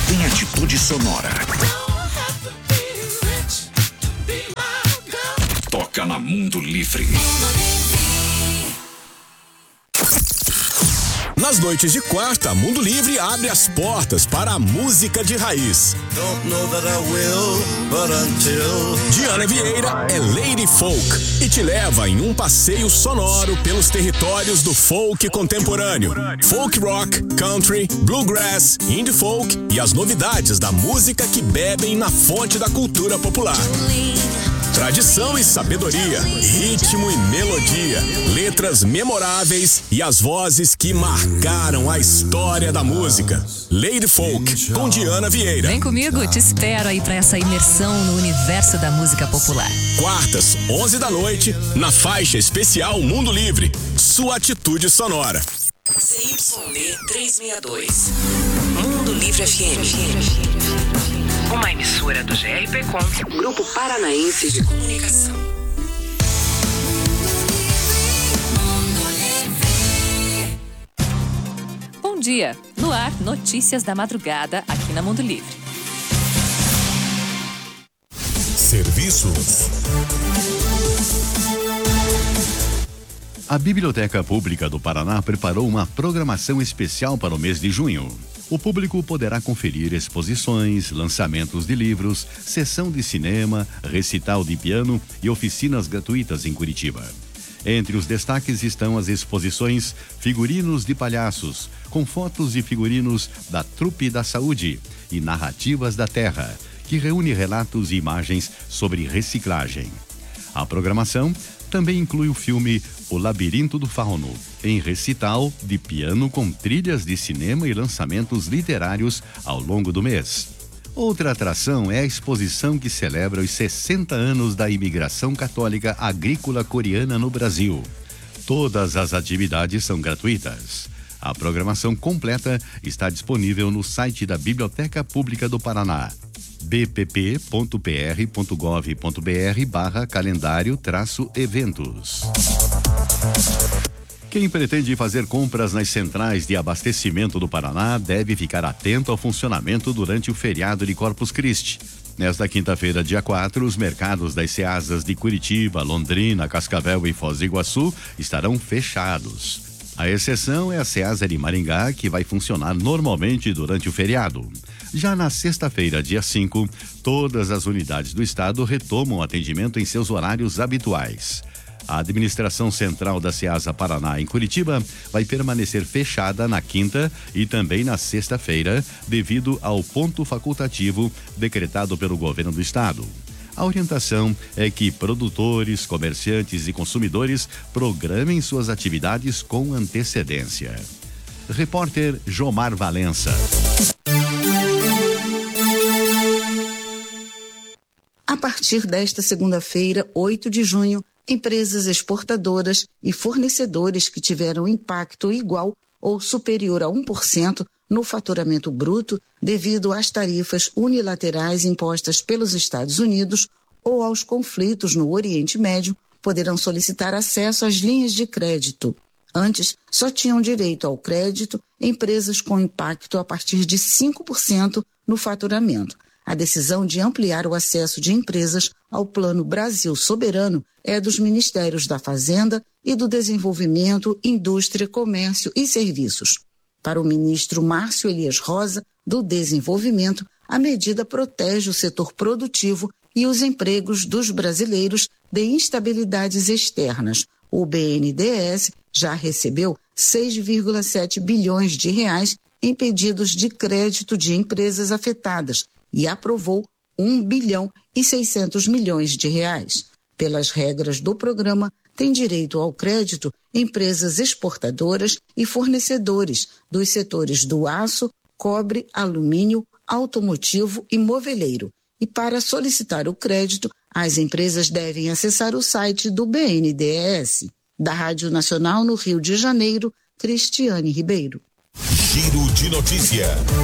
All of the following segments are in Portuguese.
tem atitude sonora. Toca na Mundo Livre. Nas noites de quarta, Mundo Livre abre as portas para a música de raiz. Diana Vieira é Lady Folk e te leva em um passeio sonoro pelos territórios do folk contemporâneo. Folk rock, country, bluegrass, indie folk e as novidades da música que bebem na fonte da cultura popular. Tradição e sabedoria, ritmo e melodia, letras memoráveis e as vozes que marcaram a história da música. Lady Folk, com Diana Vieira. Vem comigo, te espero aí pra essa imersão no universo da música popular. Quartas, 11 da noite, na faixa especial Mundo Livre, sua atitude sonora. ZYD 362, Mundo Livre FM. Uma emissora do GRPcom, Grupo Paranaense de Comunicação. Bom dia, no ar, notícias da madrugada aqui na Mundo Livre. Serviços. A Biblioteca Pública do Paraná preparou uma programação especial para o mês de junho. O público poderá conferir exposições, lançamentos de livros, sessão de cinema, recital de piano e oficinas gratuitas em Curitiba. Entre os destaques estão as exposições Figurinos de Palhaços, com fotos e figurinos da Trupe da Saúde, e Narrativas da Terra, que reúne relatos e imagens sobre reciclagem. A programação também inclui o filme O Labirinto do Fauno, em recital de piano com trilhas de cinema e lançamentos literários ao longo do mês. Outra atração é a exposição que celebra os 60 anos da imigração católica agrícola coreana no Brasil. Todas as atividades são gratuitas. A programação completa está disponível no site da Biblioteca Pública do Paraná, bpp.pr.gov.br/calendário-eventos. Quem pretende fazer compras nas centrais de abastecimento do Paraná deve ficar atento ao funcionamento durante o feriado de Corpus Christi. Nesta quinta-feira, dia 4, os mercados das Ceasas de Curitiba, Londrina, Cascavel e Foz do Iguaçu estarão fechados. A exceção é a Ceasa de Maringá, que vai funcionar normalmente durante o feriado. Já na sexta-feira, dia 5, todas as unidades do estado retomam o atendimento em seus horários habituais. A administração central da Ceasa Paraná em Curitiba vai permanecer fechada na quinta e também na sexta-feira, devido ao ponto facultativo decretado pelo governo do estado. A orientação é que produtores, comerciantes e consumidores programem suas atividades com antecedência. Repórter Jomar Valença. A partir desta segunda-feira, 8 de junho, empresas exportadoras e fornecedores que tiveram impacto igual ou superior a 1% no faturamento bruto devido às tarifas unilaterais impostas pelos Estados Unidos ou aos conflitos no Oriente Médio poderão solicitar acesso às linhas de crédito. Antes, só tinham direito ao crédito empresas com impacto a partir de 5% no faturamento. A decisão de ampliar o acesso de empresas ao Plano Brasil Soberano é dos Ministérios da Fazenda e do Desenvolvimento, Indústria, Comércio e Serviços. Para o ministro Márcio Elias Rosa, do Desenvolvimento, a medida protege o setor produtivo e os empregos dos brasileiros de instabilidades externas. O BNDES já recebeu 6,7 bilhões de reais em pedidos de crédito de empresas afetadas e aprovou 1 bilhão e 600 milhões de reais. Pelas regras do programa, têm direito ao crédito empresas exportadoras e fornecedores dos setores do aço, cobre, alumínio, automotivo e moveleiro. E para solicitar o crédito, as empresas devem acessar o site do BNDES. Da Rádio Nacional no Rio de Janeiro, Cristiane Ribeiro. Giro de notícia.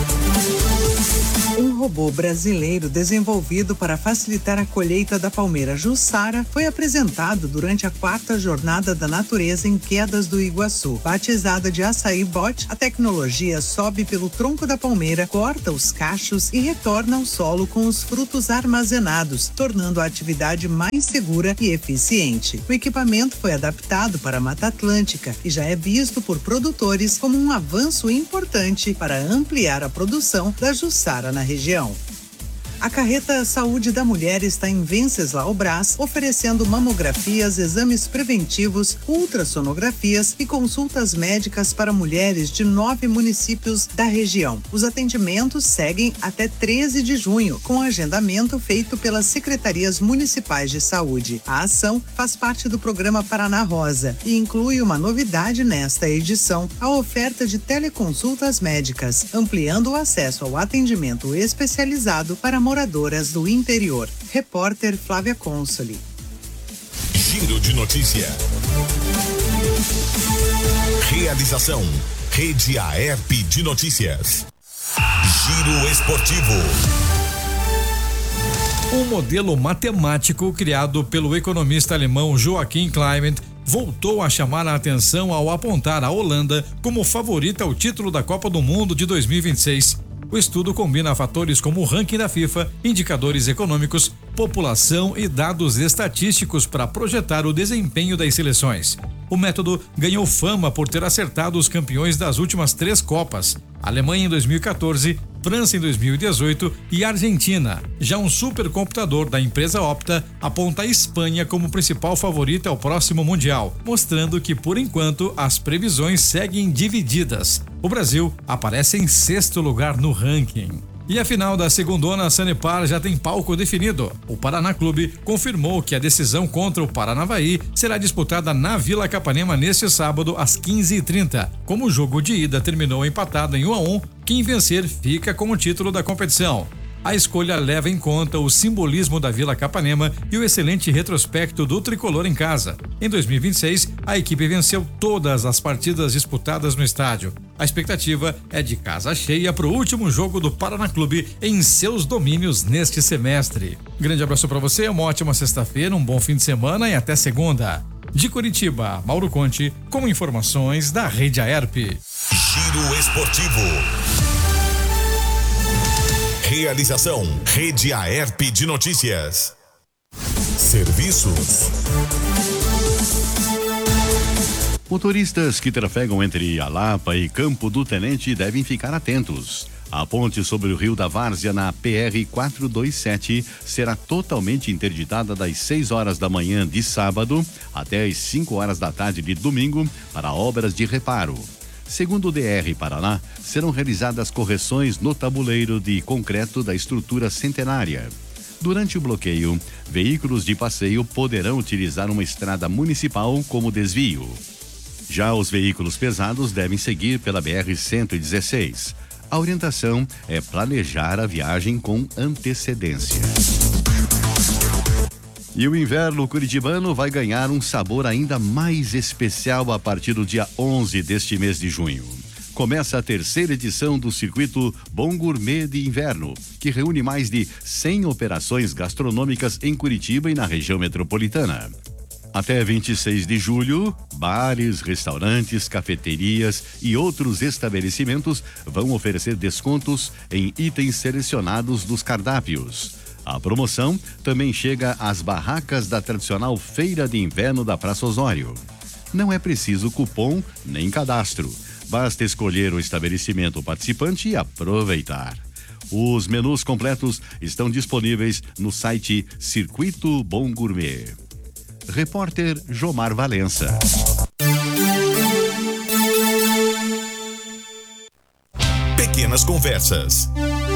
Um robô brasileiro desenvolvido para facilitar a colheita da palmeira Jussara foi apresentado durante a 4ª Jornada da Natureza em Quedas do Iguaçu. Batizada de Açaí Bot, a tecnologia sobe pelo tronco da palmeira, corta os cachos e retorna ao solo com os frutos armazenados, tornando a atividade mais segura e eficiente. O equipamento foi adaptado para a Mata Atlântica e já é visto por produtores como um avanço importante para ampliar a produção da Jussara na região. A Carreta Saúde da Mulher está em Venceslau Brás, oferecendo mamografias, exames preventivos, ultrassonografias e consultas médicas para mulheres de 9 municípios da região. Os atendimentos seguem até 13 de junho, com agendamento feito pelas Secretarias Municipais de Saúde. A ação faz parte do programa Paraná Rosa e inclui uma novidade nesta edição, a oferta de teleconsultas médicas, ampliando o acesso ao atendimento especializado para moradoras do interior. Repórter Flávia Consoli. Giro de notícia. Realização: Rede Aerp de Notícias. Giro esportivo. Um modelo matemático criado pelo economista alemão Joachim Clement voltou a chamar a atenção ao apontar a Holanda como favorita ao título da Copa do Mundo de 2026. O estudo combina fatores como o ranking da FIFA, indicadores econômicos, população e dados estatísticos para projetar o desempenho das seleções. O método ganhou fama por ter acertado os campeões das últimas 3 Copas: Alemanha em 2014, França em 2018 e Argentina. Já um supercomputador da empresa Opta aponta a Espanha como principal favorita ao próximo Mundial, mostrando que, por enquanto, as previsões seguem divididas. O Brasil aparece em 6º lugar no ranking. E a final da segundona Sanepar já tem palco definido. O Paraná Clube confirmou que a decisão contra o Paranavaí será disputada na Vila Capanema neste sábado às 15h30. Como o jogo de ida terminou empatado em 1-1, quem vencer fica com o título da competição. A escolha leva em conta o simbolismo da Vila Capanema e o excelente retrospecto do tricolor em casa. Em 2026, a equipe venceu todas as partidas disputadas no estádio. A expectativa é de casa cheia para o último jogo do Paraná Clube em seus domínios neste semestre. Grande abraço para você, uma ótima sexta-feira, um bom fim de semana e até segunda. De Curitiba, Mauro Conte, com informações da Rede Aerp. Giro esportivo. Realização: Rede Aerp de Notícias. Serviços. Motoristas que trafegam entre Alapa e Campo do Tenente devem ficar atentos. A ponte sobre o Rio da Várzea na PR-427 será totalmente interditada das 6 horas da manhã de sábado até as 5 horas da tarde de domingo para obras de reparo. Segundo o DR Paraná, serão realizadas correções no tabuleiro de concreto da estrutura centenária. Durante o bloqueio, veículos de passeio poderão utilizar uma estrada municipal como desvio. Já os veículos pesados devem seguir pela BR-116. A orientação é planejar a viagem com antecedência. E o inverno curitibano vai ganhar um sabor ainda mais especial a partir do dia 11 deste mês de junho. Começa a 3ª edição do Circuito Bom Gourmet de Inverno, que reúne mais de 100 operações gastronômicas em Curitiba e na região metropolitana. Até 26 de julho, bares, restaurantes, cafeterias e outros estabelecimentos vão oferecer descontos em itens selecionados dos cardápios. A promoção também chega às barracas da tradicional Feira de Inverno da Praça Osório. Não é preciso cupom nem cadastro. Basta escolher o estabelecimento participante e aproveitar. Os menus completos estão disponíveis no site Circuito Bom Gourmet. Repórter Jomar Valença. Pequenas Conversas.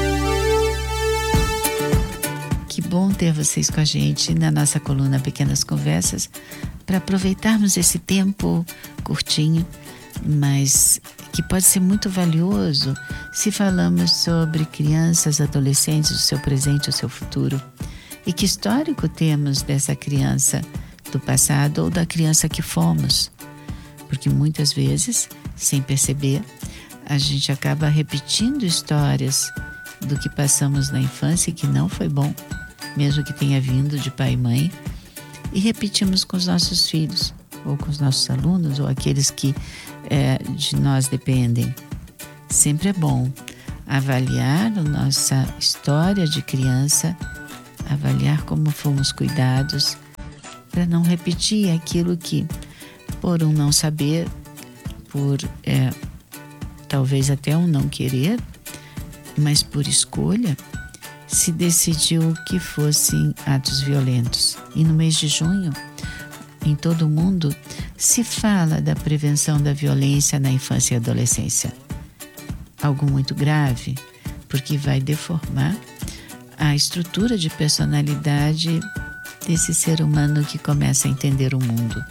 Que bom ter vocês com a gente na nossa coluna Pequenas Conversas, para aproveitarmos esse tempo curtinho, mas que pode ser muito valioso se falamos sobre crianças, adolescentes, o seu presente, o seu futuro. E que histórico temos dessa criança do passado ou da criança que fomos? Porque muitas vezes, sem perceber, a gente acaba repetindo histórias do que passamos na infância, que não foi bom, mesmo que tenha vindo de pai e mãe, e repetimos com os nossos filhos, ou com os nossos alunos, ou aqueles que de nós dependem. Sempre é bom avaliar a nossa história de criança, avaliar como fomos cuidados, para não repetir aquilo que, por um não saber, por talvez até um não querer, mas por escolha, se decidiu que fossem atos violentos. E no mês de junho, em todo o mundo, se fala da prevenção da violência na infância e adolescência. Algo muito grave, porque vai deformar a estrutura de personalidade desse ser humano que começa a entender o mundo.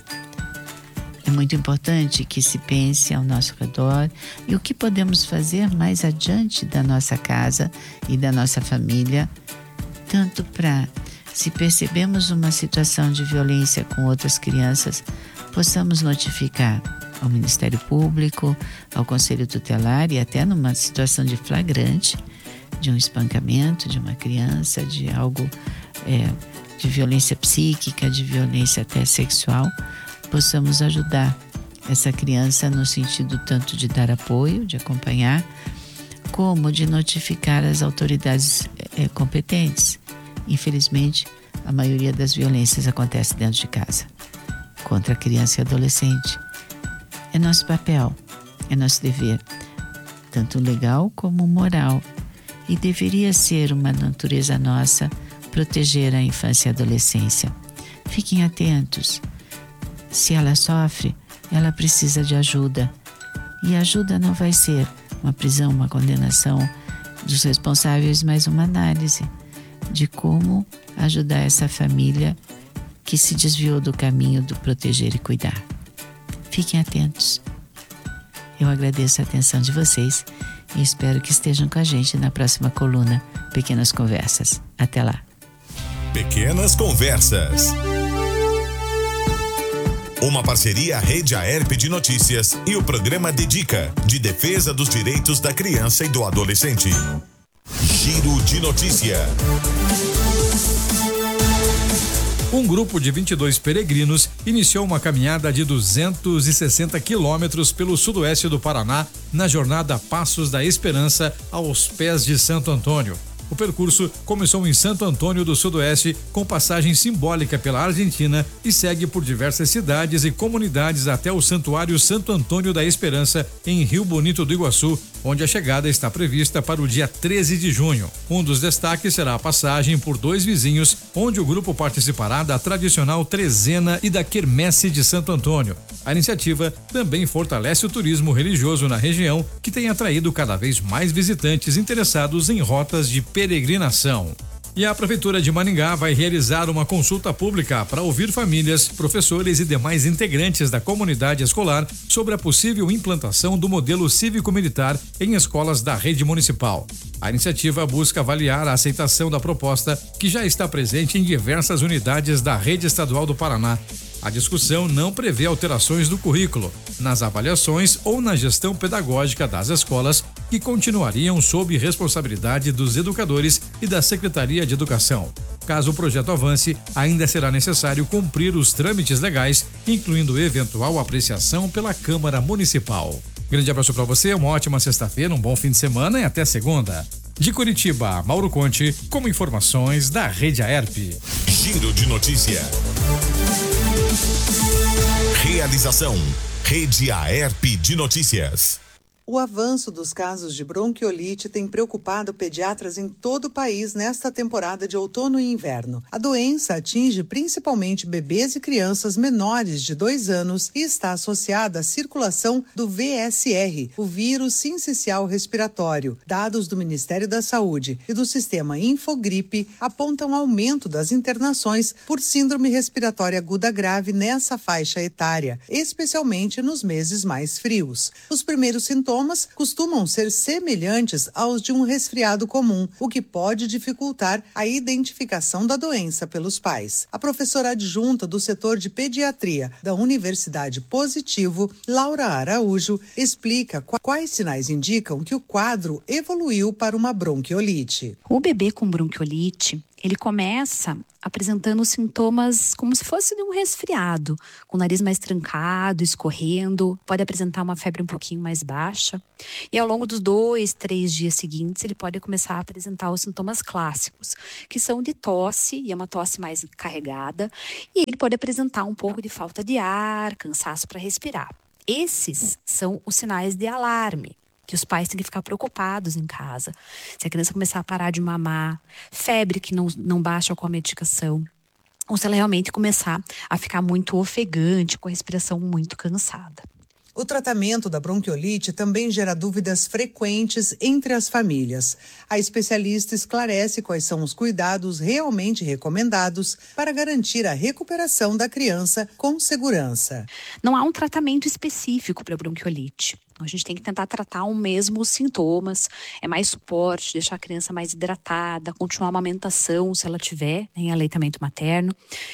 É muito importante que se pense ao nosso redor e o que podemos fazer mais adiante da nossa casa e da nossa família, tanto para, se percebemos uma situação de violência com outras crianças, possamos notificar ao Ministério Público, ao Conselho Tutelar e até numa situação de flagrante, de um espancamento de uma criança, de algo de violência psíquica, de violência até sexual, possamos ajudar essa criança no sentido tanto de dar apoio, de acompanhar, como de notificar as autoridades competentes. Infelizmente, a maioria das violências acontece dentro de casa, contra a criança e adolescente. É nosso papel, é nosso dever, tanto legal como moral, e deveria ser uma natureza nossa proteger a infância e a adolescência. Fiquem atentos. Se ela sofre, ela precisa de ajuda. E a ajuda não vai ser uma prisão, uma condenação dos responsáveis, mas uma análise de como ajudar essa família que se desviou do caminho do proteger e cuidar. Fiquem atentos. Eu agradeço a atenção de vocês e espero que estejam com a gente na próxima coluna Pequenas Conversas. Até lá. Pequenas Conversas. Uma parceria Rede Aerp de Notícias e o programa Dedica, de defesa dos direitos da criança e do adolescente. Giro de Notícia. Um grupo de 22 peregrinos iniciou uma caminhada de 260 quilômetros pelo sudoeste do Paraná na jornada Passos da Esperança aos pés de Santo Antônio. O percurso começou em Santo Antônio do Sudoeste, com passagem simbólica pela Argentina e segue por diversas cidades e comunidades até o Santuário Santo Antônio da Esperança, em Rio Bonito do Iguaçu, onde a chegada está prevista para o dia 13 de junho. Um dos destaques será a passagem por 2 vizinhos, onde o grupo participará da tradicional trezena e da quermesse de Santo Antônio. A iniciativa também fortalece o turismo religioso na região, que tem atraído cada vez mais visitantes interessados em rotas de peregrinação. E a Prefeitura de Maringá vai realizar uma consulta pública para ouvir famílias, professores e demais integrantes da comunidade escolar sobre a possível implantação do modelo cívico-militar em escolas da rede municipal. A iniciativa busca avaliar a aceitação da proposta, que já está presente em diversas unidades da rede estadual do Paraná. A discussão não prevê alterações do currículo, nas avaliações ou na gestão pedagógica das escolas, que continuariam sob responsabilidade dos educadores e da Secretaria de Educação. Caso o projeto avance, ainda será necessário cumprir os trâmites legais, incluindo eventual apreciação pela Câmara Municipal. Grande abraço para você, uma ótima sexta-feira, um bom fim de semana e até segunda. De Curitiba, Mauro Conte, com informações da Rede Aerp. Giro de Notícia. Realização Rede Aerp de Notícias. O avanço dos casos de bronquiolite tem preocupado pediatras em todo o país nesta temporada de outono e inverno. A doença atinge principalmente bebês e crianças menores de 2 anos e está associada à circulação do VSR, o vírus sincicial respiratório. Dados do Ministério da Saúde e do Sistema Infogripe apontam aumento das internações por síndrome respiratória aguda grave nessa faixa etária, especialmente nos meses mais frios. Os primeiros sintomas sintomas costumam ser semelhantes aos de um resfriado comum, o que pode dificultar a identificação da doença pelos pais. A professora adjunta do setor de pediatria da Universidade Positivo, Laura Araújo, explica quais sinais indicam que o quadro evoluiu para uma bronquiolite. O bebê com bronquiolite, ele começa apresentando sintomas como se fosse de um resfriado, com o nariz mais trancado, escorrendo, pode apresentar uma febre um pouquinho mais baixa. E ao longo dos 2-3 dias seguintes, ele pode começar a apresentar os sintomas clássicos, que são de tosse, e é uma tosse mais carregada, e ele pode apresentar um pouco de falta de ar, cansaço para respirar. Esses são os sinais de alarme, que os pais têm que ficar preocupados em casa. Se a criança começar a parar de mamar, febre que não baixa com a medicação, ou se ela realmente começar a ficar muito ofegante, com a respiração muito cansada. O tratamento da bronquiolite também gera dúvidas frequentes entre as famílias. A especialista esclarece quais são os cuidados realmente recomendados para garantir a recuperação da criança com segurança. Não há um tratamento específico para a bronquiolite. A gente tem que tentar tratar mesmo os sintomas, é mais suporte, deixar a criança mais hidratada, continuar a amamentação se ela tiver em aleitamento materno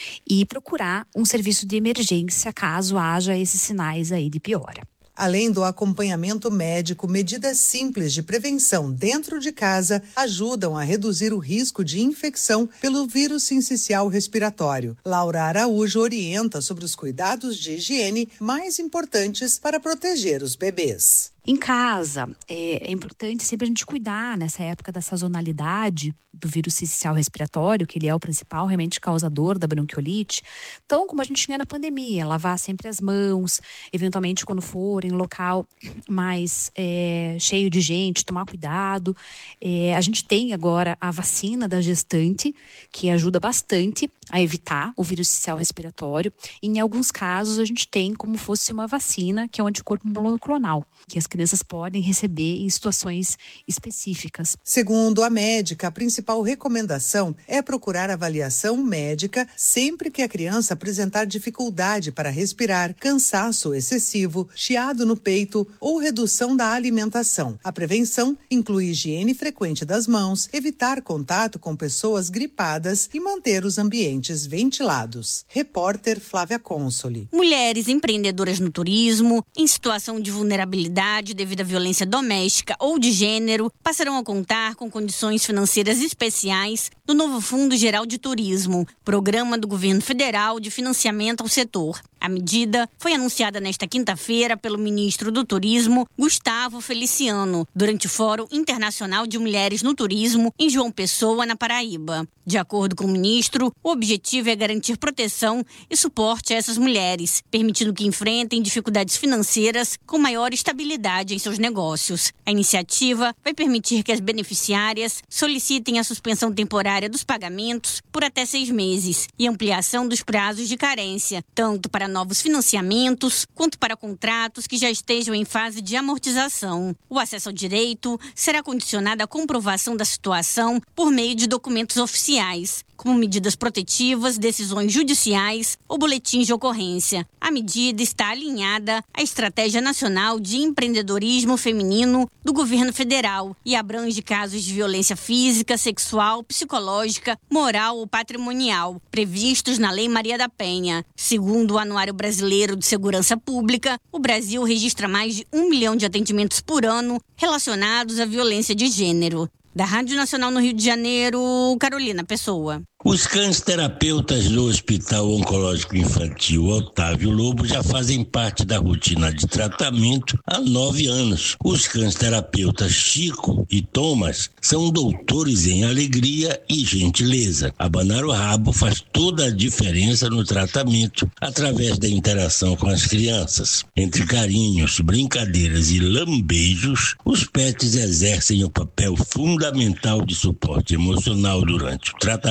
e procurar um serviço de emergência caso haja esses sinais aí de piora. Além do acompanhamento médico, medidas simples de prevenção dentro de casa ajudam a reduzir o risco de infecção pelo vírus sincicial respiratório. Laura Araújo orienta sobre os cuidados de higiene mais importantes para proteger os bebês. Em casa, é importante sempre a gente cuidar nessa época da sazonalidade do vírus sincicial respiratório, que ele é o principal realmente causador da bronquiolite. Então, como a gente tinha na pandemia, lavar sempre as mãos, eventualmente quando for em local mais cheio de gente, tomar cuidado. A gente tem agora a vacina da gestante, que ajuda bastante a evitar o vírus sincicial respiratório. E, em alguns casos, a gente tem como fosse uma vacina, que é o anticorpo monoclonal, que as crianças podem receber em situações específicas. Segundo a médica, a principal recomendação é procurar avaliação médica sempre que a criança apresentar dificuldade para respirar, cansaço excessivo, chiado no peito ou redução da alimentação. A prevenção inclui higiene frequente das mãos, evitar contato com pessoas gripadas e manter os ambientes ventilados. Repórter Flávia Consoli. Mulheres empreendedoras no turismo, em situação de vulnerabilidade devido à violência doméstica ou de gênero, passarão a contar com condições financeiras especiais do novo Fundo Geral de Turismo, programa do governo federal de financiamento ao setor. A medida foi anunciada nesta quinta-feira pelo ministro do Turismo, Gustavo Feliciano, durante o Fórum Internacional de Mulheres no Turismo, em João Pessoa, na Paraíba. De acordo com o ministro, o objetivo é garantir proteção e suporte a essas mulheres, permitindo que enfrentem dificuldades financeiras com maior estabilidade em seus negócios. A iniciativa vai permitir que as beneficiárias solicitem a suspensão temporária dos pagamentos por até 6 meses e ampliação dos prazos de carência, tanto para novos financiamentos quanto para contratos que já estejam em fase de amortização. O acesso ao direito será condicionado à comprovação da situação por meio de documentos oficiais, como medidas protetivas, decisões judiciais ou boletins de ocorrência. A medida está alinhada à Estratégia Nacional de Empreendedorismo Feminino do Governo Federal e abrange casos de violência física, sexual, psicológica, moral ou patrimonial, previstos na Lei Maria da Penha. Segundo o Anuário Brasileiro de Segurança Pública, o Brasil registra mais de 1 milhão de atendimentos por ano relacionados à violência de gênero. Da Rádio Nacional no Rio de Janeiro, Carolina Pessoa. Os cães terapeutas do Hospital Oncológico Infantil Otávio Lobo já fazem parte da rotina de tratamento há 9 anos. Os cães terapeutas Chico e Thomas são doutores em alegria e gentileza. Abanar o rabo faz toda a diferença no tratamento através da interação com as crianças. Entre carinhos, brincadeiras e lambejos, os pets exercem o papel fundamental de suporte emocional durante o tratamento,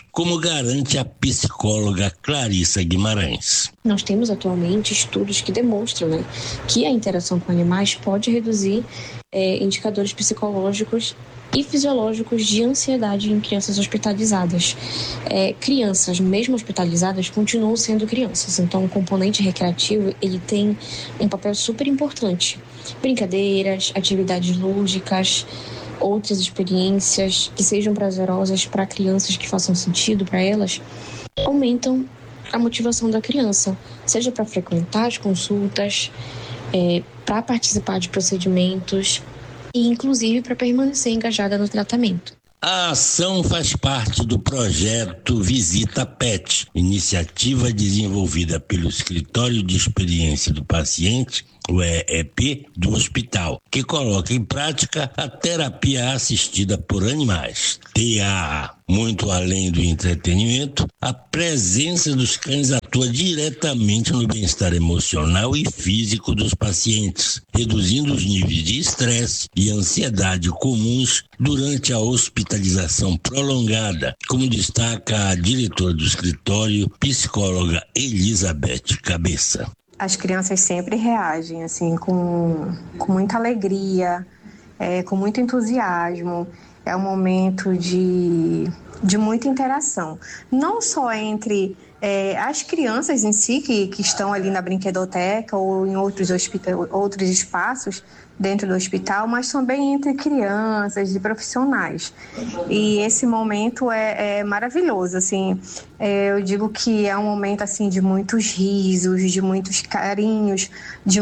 como garante a psicóloga Clarissa Guimarães. Nós temos atualmente estudos que demonstram, né, que a interação com animais pode reduzir indicadores psicológicos e fisiológicos de ansiedade em crianças hospitalizadas. Crianças, mesmo hospitalizadas, continuam sendo crianças, então o componente recreativo ele tem um papel super importante. Brincadeiras, atividades lúdicas, outras experiências que sejam prazerosas para crianças, que façam sentido para elas, aumentam a motivação da criança, seja para frequentar as consultas, para participar de procedimentos e, inclusive, para permanecer engajada no tratamento. A ação faz parte do projeto Visita PET, iniciativa desenvolvida pelo Escritório de Experiência do Paciente, o EEP, do hospital, que coloca em prática a terapia assistida por animais, TAA. Muito além do entretenimento, a presença dos cães atua diretamente no bem-estar emocional e físico dos pacientes, reduzindo os níveis de estresse e ansiedade comuns durante a hospitalização prolongada, como destaca a diretora do escritório, psicóloga Elizabeth Cabeça. As crianças sempre reagem assim com muita alegria, com muito entusiasmo. É um momento de muita interação, não só entre as crianças em si que estão ali na brinquedoteca ou em outros espaços dentro do hospital, mas também entre crianças e profissionais. E esse momento é maravilhoso, assim. Eu digo que é um momento assim de muitos risos, de muitos carinhos, de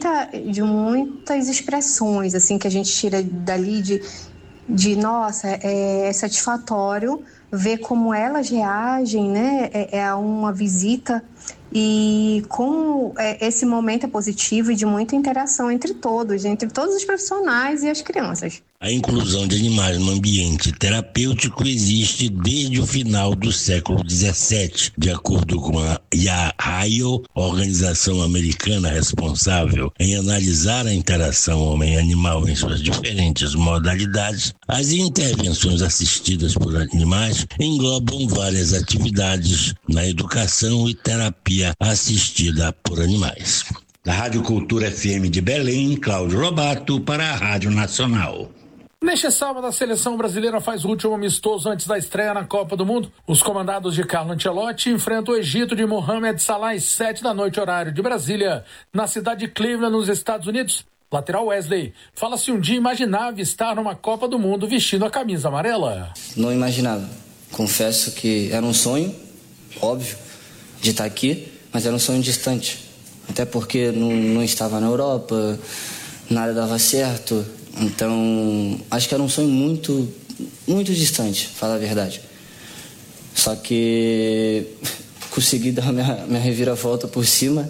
muitas expressões assim que a gente tira dali de nossa, é satisfatório ver como elas reagem, né, a uma visita e como esse momento é positivo e de muita interação entre todos os profissionais e as crianças. A inclusão de animais no ambiente terapêutico existe desde o final do século XVII, de acordo com a IAHAIO, organização americana responsável em analisar a interação homem-animal em suas diferentes modalidades. As intervenções assistidas por animais englobam várias atividades na educação e terapia assistida por animais. Da Rádio Cultura FM de Belém, Cláudio Lobato para a Rádio Nacional. Neste sábado, a seleção brasileira faz o último amistoso antes da estreia na Copa do Mundo. Os comandados de Carlo Ancelotti enfrentam o Egito de Mohamed Salah às 7h, horário de Brasília, na cidade de Cleveland, nos Estados Unidos. Lateral Wesley fala se um dia imaginava estar numa Copa do Mundo vestindo a camisa amarela. Não imaginava. Confesso que era um sonho, óbvio, de estar aqui, mas era um sonho distante. Até porque não estava na Europa, nada dava certo. Então, acho que era um sonho muito, muito distante, falar a verdade. Só que consegui dar minha reviravolta por cima.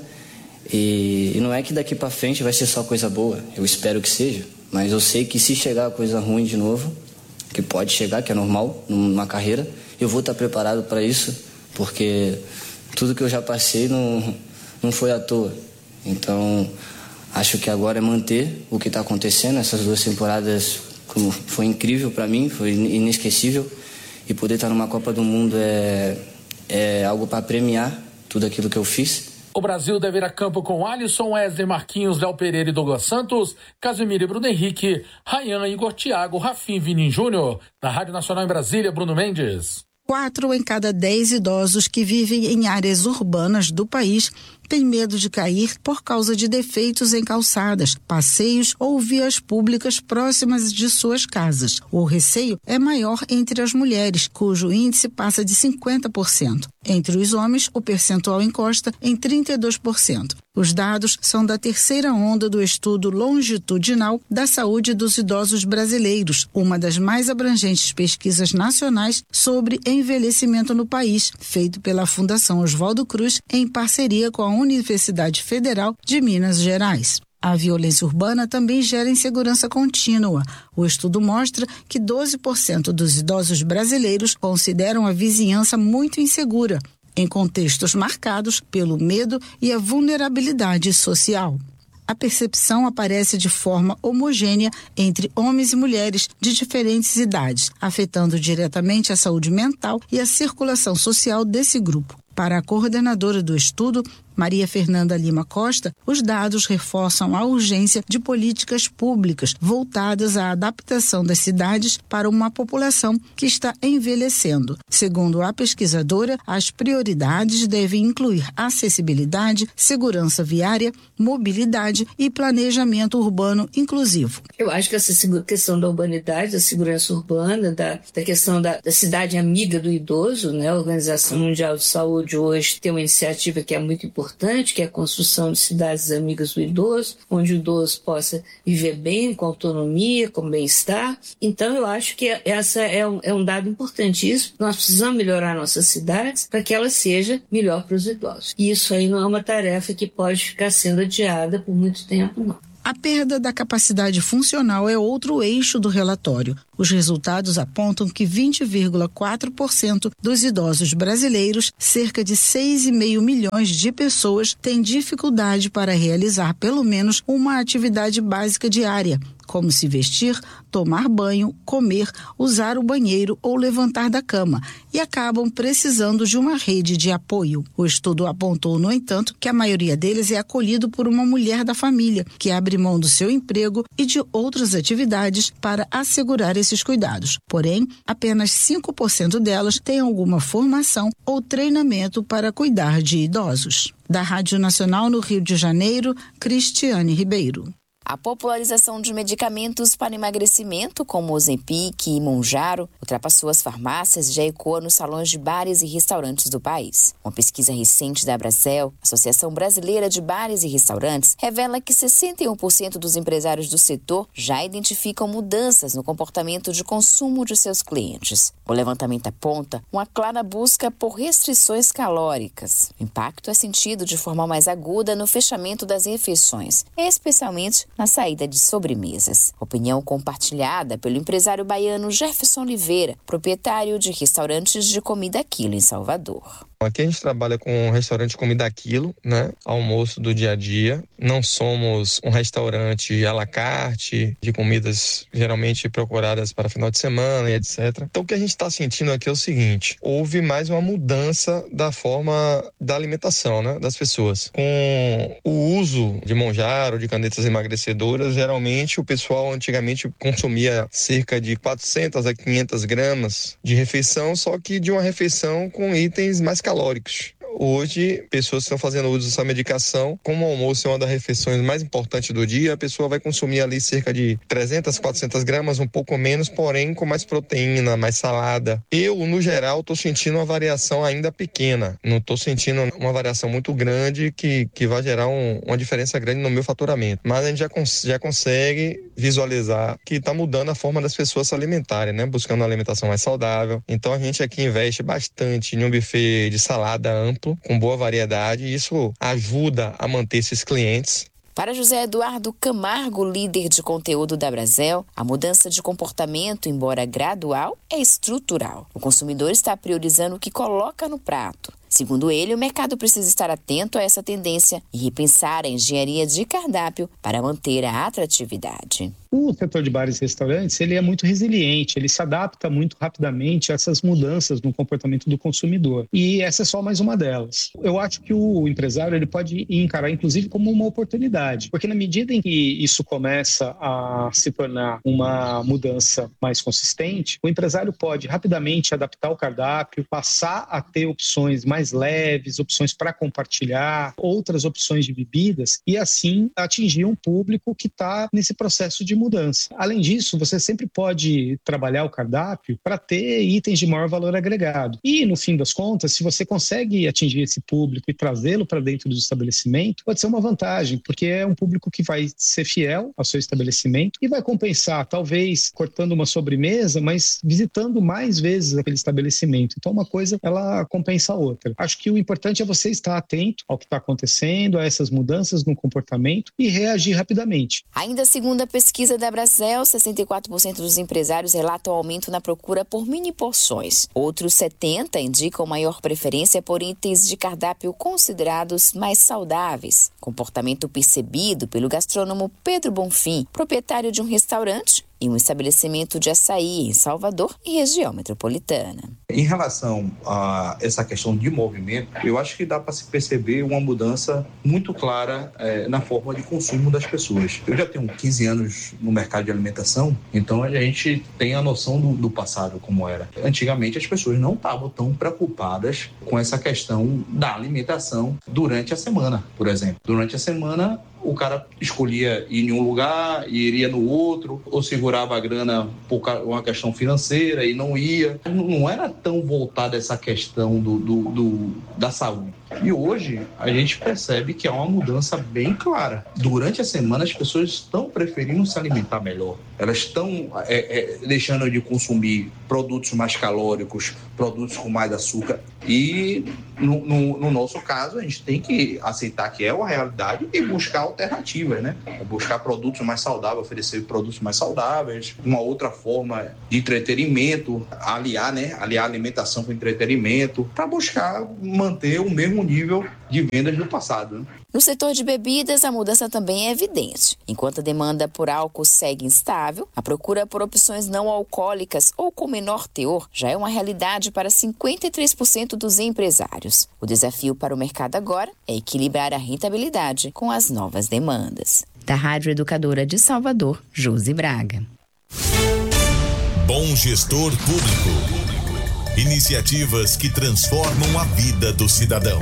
E não é que daqui pra frente vai ser só coisa boa, eu espero que seja. Mas eu sei que se chegar coisa ruim de novo, que pode chegar, que é normal numa carreira, eu vou estar preparado para isso, porque tudo que eu já passei não foi à toa. Então, acho que agora é manter o que está acontecendo. Essas 2 temporadas foi incrível para mim, foi inesquecível. E poder estar numa Copa do Mundo é algo para premiar tudo aquilo que eu fiz. O Brasil deve ir a campo com Alisson, Wesley, Marquinhos, Léo Pereira e Douglas Santos, Casemiro e Bruno Henrique, Ryan, Igor Thiago, Rafinha e Vini Júnior. Na Rádio Nacional em Brasília, Bruno Mendes. 4 em cada 10 idosos que vivem em áreas urbanas do país têm medo de cair por causa de defeitos em calçadas, passeios ou vias públicas próximas de suas casas. O receio é maior entre as mulheres, cujo índice passa de 50%. Entre os homens, o percentual encosta em 32%. Os dados são da 3ª onda do estudo longitudinal da saúde dos idosos brasileiros, uma das mais abrangentes pesquisas nacionais sobre envelhecimento no país, feito pela Fundação Oswaldo Cruz em parceria com a Universidade Federal de Minas Gerais. A violência urbana também gera insegurança contínua. O estudo mostra que 12% dos idosos brasileiros consideram a vizinhança muito insegura, em contextos marcados pelo medo e a vulnerabilidade social. a percepção aparece de forma homogênea entre homens e mulheres de diferentes idades, afetando diretamente a saúde mental e a circulação social desse grupo. Para a coordenadora do estudo, Maria Fernanda Lima Costa, os dados reforçam a urgência de políticas públicas voltadas à adaptação das cidades para uma população que está envelhecendo. Segundo a pesquisadora, as prioridades devem incluir acessibilidade, segurança viária, mobilidade e planejamento urbano inclusivo. Eu acho que essa questão da urbanidade, da segurança urbana, da questão da cidade amiga do idoso, né? A Organização Mundial de Saúde hoje tem uma iniciativa que é muito importante, que é a construção de cidades amigas do idoso, onde o idoso possa viver bem, com autonomia, com bem-estar. Então, eu acho que essa é um dado importantíssimo. Nós precisamos melhorar nossas cidades para que ela seja melhor para os idosos. E isso aí não é uma tarefa que pode ficar sendo adiada por muito tempo, não. A perda da capacidade funcional é outro eixo do relatório. Os resultados apontam que 20,4% dos idosos brasileiros, cerca de 6,5 milhões de pessoas, têm dificuldade para realizar pelo menos uma atividade básica diária, como se vestir, tomar banho, comer, usar o banheiro ou levantar da cama, e acabam precisando de uma rede de apoio. O estudo apontou, no entanto, que a maioria deles é acolhido por uma mulher da família, que abre mão do seu emprego e de outras atividades para assegurar esses cuidados. Porém, apenas 5% delas têm alguma formação ou treinamento para cuidar de idosos. Da Rádio Nacional no Rio de Janeiro, Cristiane Ribeiro. A popularização de medicamentos para emagrecimento, como Ozempic e Mounjaro, ultrapassou as farmácias e já ecoa nos salões de bares e restaurantes do país. Uma pesquisa recente da Abrazel, Associação Brasileira de Bares e Restaurantes, revela que 61% dos empresários do setor já identificam mudanças no comportamento de consumo de seus clientes. O levantamento aponta uma clara busca por restrições calóricas. O impacto é sentido de forma mais aguda no fechamento das refeições, especialmente na saída de sobremesas. Opinião compartilhada pelo empresário baiano Jefferson Oliveira, proprietário de restaurantes de comida a quilo em Salvador. Aqui a gente trabalha com um restaurante de comida a quilo, né? Almoço do dia a dia. Não somos um restaurante à la carte, de comidas geralmente procuradas para final de semana e etc. Então o que a gente está sentindo aqui é o seguinte: houve mais uma mudança da forma da alimentação, né, das pessoas. Com o uso de Mounjaro, de canetas emagrecedoras, geralmente o pessoal antigamente consumia cerca de 400 a 500 gramas de refeição, só que de uma refeição com itens mais calóricos. Hoje, pessoas estão fazendo uso dessa medicação. Como o almoço é uma das refeições mais importantes do dia, a pessoa vai consumir ali cerca de 300, 400 gramas, um pouco menos, porém com mais proteína, mais salada. Eu, no geral, estou sentindo uma variação ainda pequena. Não estou sentindo uma variação muito grande que vai gerar uma diferença grande no meu faturamento. Mas a gente já consegue visualizar que está mudando a forma das pessoas se alimentarem, né? Buscando uma alimentação mais saudável. Então a gente aqui investe bastante em um buffet de salada amplo, com boa variedade, e isso ajuda a manter esses clientes. Para José Eduardo Camargo, líder de conteúdo da Abrazel, a mudança de comportamento, embora gradual, é estrutural. O consumidor está priorizando o que coloca no prato. Segundo ele, o mercado precisa estar atento a essa tendência e repensar a engenharia de cardápio para manter a atratividade. O setor de bares e restaurantes, ele é muito resiliente, ele se adapta muito rapidamente a essas mudanças no comportamento do consumidor. E essa é só mais uma delas. Eu acho que o empresário ele pode encarar, inclusive, como uma oportunidade, porque na medida em que isso começa a se tornar uma mudança mais consistente, o empresário pode rapidamente adaptar o cardápio, passar a ter opções mais leves, opções para compartilhar, outras opções de bebidas, e assim atingir um público que está nesse processo de mudança. Além disso, você sempre pode trabalhar o cardápio para ter itens de maior valor agregado. E, no fim das contas, se você consegue atingir esse público e trazê-lo para dentro do estabelecimento, pode ser uma vantagem, porque é um público que vai ser fiel ao seu estabelecimento e vai compensar, talvez cortando uma sobremesa, mas visitando mais vezes aquele estabelecimento. Então, uma coisa, ela compensa a outra. Acho que o importante é você estar atento ao que está acontecendo, a essas mudanças no comportamento e reagir rapidamente. Ainda segundo a pesquisa pesquisa da Brasel, 64% dos empresários relatam aumento na procura por mini porções. Outros 70% indicam maior preferência por itens de cardápio considerados mais saudáveis. Comportamento percebido pelo gastrônomo Pedro Bonfim, proprietário de um restaurante e um estabelecimento de açaí em Salvador e região metropolitana. Em relação a essa questão de movimento, eu acho que dá para se perceber uma mudança muito clara na forma de consumo das pessoas. Eu já tenho 15 anos no mercado de alimentação, então a gente tem a noção do passado como era. Antigamente as pessoas não estavam tão preocupadas com essa questão da alimentação durante a semana, por exemplo. Durante a semana, o cara escolhia ir em um lugar e iria no outro, ou segurava a grana por uma questão financeira e não ia. Não era tão voltada essa questão da saúde. E hoje a gente percebe que há uma mudança bem clara. Durante a semana as pessoas estão preferindo se alimentar melhor. Elas estão deixando de consumir produtos mais calóricos, produtos com mais açúcar. E no nosso caso a gente tem que aceitar que é uma realidade e buscar alternativas, né? Buscar produtos mais saudáveis, oferecer produtos mais saudáveis, uma outra forma de entretenimento, aliar a alimentação com entretenimento, para buscar manter o mesmo nível de vendas do passado, né? No setor de bebidas, a mudança também é evidente. Enquanto a demanda por álcool segue instável, a procura por opções não alcoólicas ou com menor teor já é uma realidade para 53% dos empresários. O desafio para o mercado agora é equilibrar a rentabilidade com as novas demandas. Da Rádio Educadora de Salvador, Josi Braga. Bom gestor público. Iniciativas que transformam a vida do cidadão.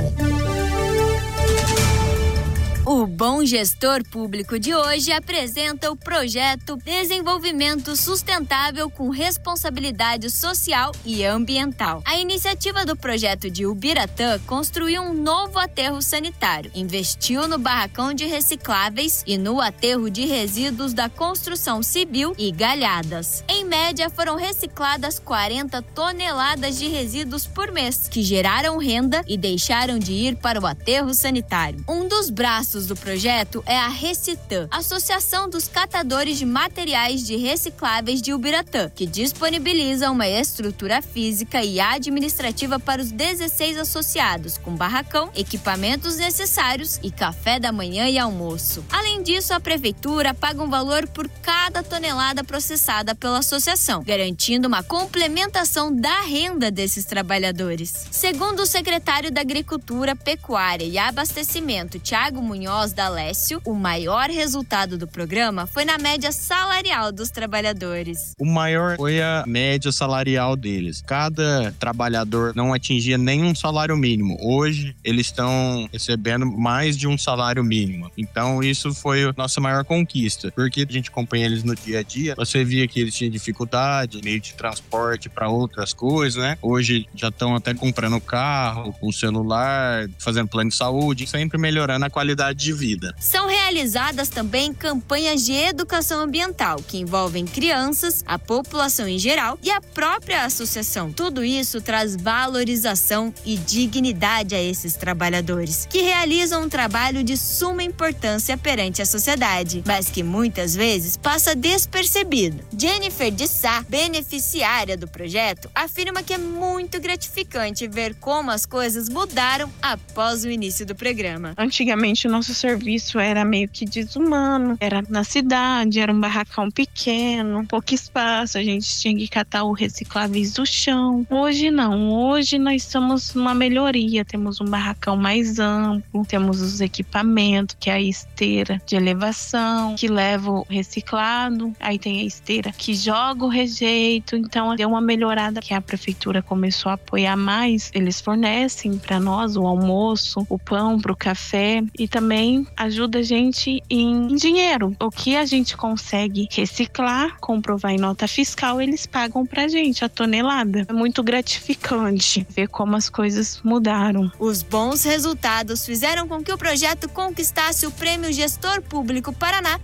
O Bom Gestor Público de hoje apresenta o projeto Desenvolvimento Sustentável com Responsabilidade Social e Ambiental. A iniciativa do projeto de Ubiratã construiu um novo aterro sanitário, investiu no barracão de recicláveis e no aterro de resíduos da construção civil e Galhadas. Em média, foram recicladas 40 toneladas de resíduos por mês, que geraram renda e deixaram de ir para o aterro sanitário. Um dos braços do projeto é a Recitã, Associação dos Catadores de Materiais de Recicláveis de Ubiratã, que disponibiliza uma estrutura física e administrativa para os 16 associados, com barracão, equipamentos necessários e café da manhã e almoço. Além disso, a prefeitura paga um valor por cada tonelada processada pela associação, garantindo uma complementação da renda desses trabalhadores. Segundo o secretário da Agricultura, Pecuária e Abastecimento, Thiago Munhoz da Lécio, o maior resultado do programa foi na média salarial dos trabalhadores. O maior foi a média salarial deles. Cada trabalhador não atingia nenhum salário mínimo. Hoje, eles estão recebendo mais de um salário mínimo. Então, isso foi a nossa maior conquista, porque a gente acompanha eles no dia a dia. Você via que eles tinham dificuldade, meio de transporte para outras coisas, né? Hoje, já estão até comprando carro, um celular, fazendo plano de saúde, sempre melhorando a qualidade de vida. São realizadas também campanhas de educação ambiental, que envolvem crianças, a população em geral e a própria associação. Tudo isso traz valorização e dignidade a esses trabalhadores, que realizam um trabalho de suma importância perante a sociedade, mas que muitas vezes passa despercebido. Jennifer de Sá, beneficiária do projeto, afirma que é muito gratificante ver como as coisas mudaram após o início do programa. Antigamente, o nosso serviço era meio que desumano, era na cidade, era um barracão pequeno, pouco espaço, a gente tinha que catar os recicláveis do chão. Hoje não, hoje nós estamos numa melhoria, temos um barracão mais amplo, temos os equipamentos, que é a esteira de elevação, que leva o reciclado, aí tem a esteira que joga o rejeito, então deu uma melhorada que a prefeitura começou a apoiar mais, eles fornecem para nós o almoço, o pão para o café e também ajuda a gente em dinheiro. O que a gente consegue reciclar, comprovar em nota fiscal, eles pagam pra gente a tonelada. É muito gratificante ver como as coisas mudaram. Os bons resultados fizeram com que o projeto conquistasse o Prêmio Gestor Público Paraná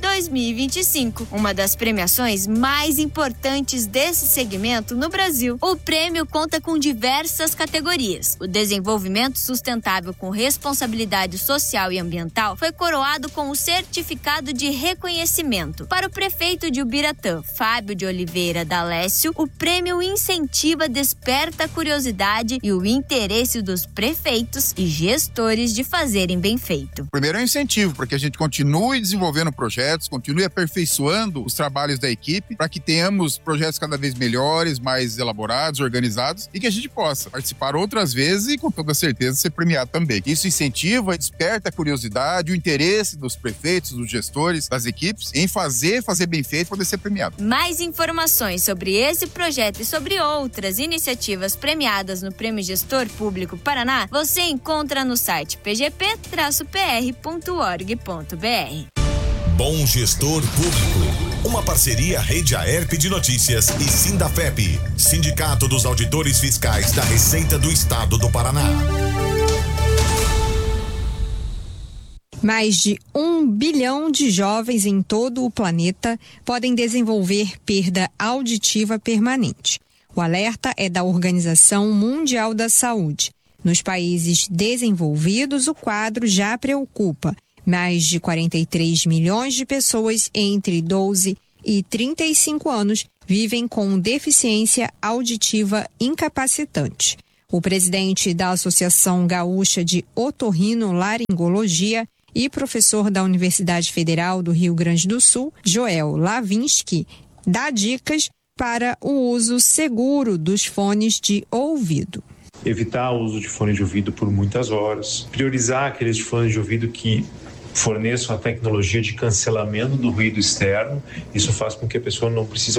2025, uma das premiações mais importantes desse segmento no Brasil. O prêmio conta com diversas categorias. O desenvolvimento sustentável com responsabilidade social e ambiental foi foi coroado com o certificado de reconhecimento. Para o prefeito de Ubiratã, Fábio de Oliveira D'Alessio, o prêmio incentiva, desperta a curiosidade e o interesse dos prefeitos e gestores de fazerem bem feito. Primeiro é um incentivo para que a gente continue desenvolvendo projetos, continue aperfeiçoando os trabalhos da equipe, para que tenhamos projetos cada vez melhores, mais elaborados, organizados, e que a gente possa participar outras vezes e com toda certeza ser premiado também. Isso incentiva, desperta a curiosidade, o interesse dos prefeitos, dos gestores, das equipes em fazer bem feito e poder ser premiado. Mais informações sobre esse projeto e sobre outras iniciativas premiadas no Prêmio Gestor Público Paraná, você encontra no site pgp-pr.org.br. Bom Gestor Público. Uma parceria Rede Aerp de Notícias e Sindafep, Sindicato dos Auditores Fiscais da Receita do Estado do Paraná. Mais de 1 bilhão de jovens em todo o planeta podem desenvolver perda auditiva permanente. O alerta é da Organização Mundial da Saúde. Nos países desenvolvidos, o quadro já preocupa. Mais de 43 milhões de pessoas entre 12 e 35 anos vivem com deficiência auditiva incapacitante. O presidente da Associação Gaúcha de Otorrinolaringologia e professor da Universidade Federal do Rio Grande do Sul, Joel Lavinsky, dá dicas para o uso seguro dos fones de ouvido. Evitar o uso de fone de ouvido por muitas horas, priorizar aqueles fones de ouvido que forneçam a tecnologia de cancelamento do ruído externo. Isso faz com que a pessoa não precise